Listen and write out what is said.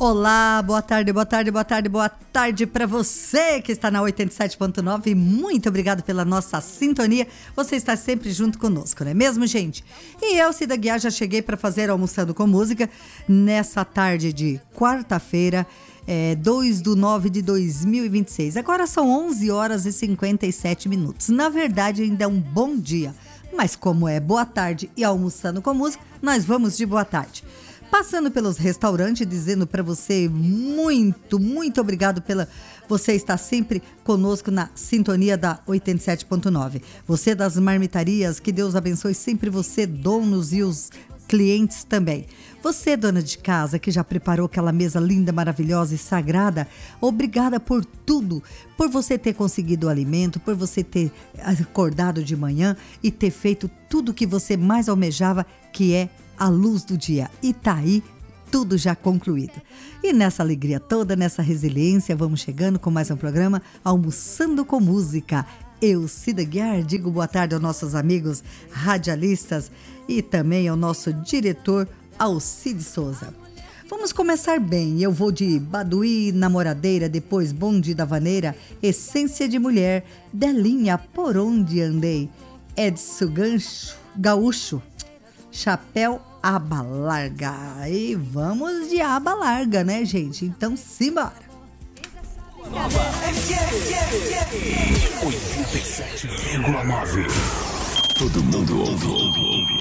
Olá, boa tarde, boa tarde, boa tarde, boa tarde para você que está na 87.9. Muito obrigado pela nossa sintonia. Você está sempre junto conosco, não é mesmo, gente? E eu, Cida Guiar, já cheguei para fazer Almoçando com Música nessa tarde de quarta-feira, 2/9/2026. Agora são 11 horas e 57 minutos. Na verdade, ainda é um bom dia. Mas como é boa tarde e Almoçando com Música, nós vamos de boa tarde. Passando pelos restaurantes, dizendo para você muito obrigado pela você estar sempre conosco na sintonia da 87.9. Você das marmitarias, que Deus abençoe sempre você, donos e os clientes também. Você, dona de casa, que já preparou aquela mesa linda, maravilhosa e sagrada, obrigada por tudo, por você ter conseguido o alimento, por você ter acordado de manhã e ter feito tudo que você mais almejava, que é a luz do dia. E tá aí tudo já concluído. E nessa alegria toda, nessa resiliência, vamos chegando com mais um programa Almoçando com Música. Eu, Cida Guiar, digo boa tarde aos nossos amigos radialistas e também ao nosso diretor Alcide Souza. Vamos começar bem. Eu vou de Baduí, Namoradeira, depois Bonde da Vaneira, Essência de Mulher, Delinha, Por Onde Andei, Edson Gaúcho, Chapéu Aba Larga. E vamos de aba larga, né, gente? Então, simbora. 87,9. Todo mundo ouve.